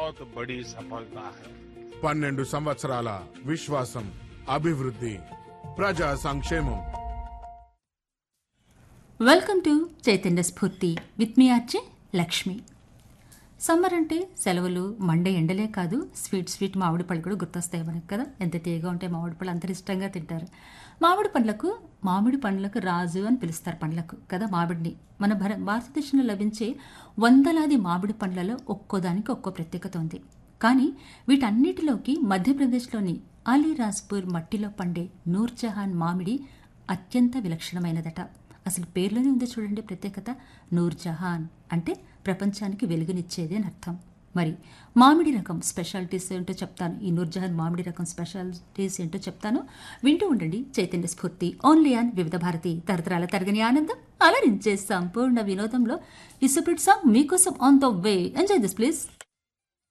बहुत बड़ी सफलता है। 12 సంవత్సరాల విశ్వాసం, అభివృద్ధి, ప్రజా సంక్షేమం. వెల్కమ్ టు చైతన్య స్ఫూర్తి with me RJ Lakshmi. Summer అంటే సెలవులు, మండే ఎండలే కాదు, స్వీట్ స్వీట్ మామిడి పళ్ళు కూడా గుర్తొస్తాయి మనకు కదా. ఎంత తీయగా ఉంటే మామిడి పళ్ళు అందరు ఇష్టంగా తింటారు. మామిడి పండ్లకు రాజు అని పిలుస్తారు పండ్లకు కదా మామిడిని. మన భారతదేశంలో లభించే వందలాది మామిడి పండ్లలో ఒక్కోదానికి ఒక్కో ప్రత్యేకత ఉంది. కానీ వీటన్నిటిలోకి మధ్యప్రదేశ్లోని అలీరాజ్పూర్ మట్టిలో పండే నూర్జహాన్ మామిడి అత్యంత విలక్షణమైనదట. అసలు పేర్లోనే ఉంది చూడండి ప్రత్యేకత. నూర్జహాన్ అంటే ప్రపంచానికి వెలుగునిచ్చేది అని అర్థం. మరి మామిడి రకం స్పెషాలిటీస్ ఏంటో చెప్తాను. ఈ నూర్జహాన్ మామిడి రకం స్పెషాలిటీస్ ఏంటో చెప్తాను. వింటూ ఉండండి చైతన్య స్ఫూర్తి ఓన్లీ ఆన్ వివిధ భారతి. తరతరాల తరగని ఆనందం అలరించే సంపూర్ణ వినోదంలో ఈ సూపర్ సాంగ్ మీకోసం on the way. Enjoy this please.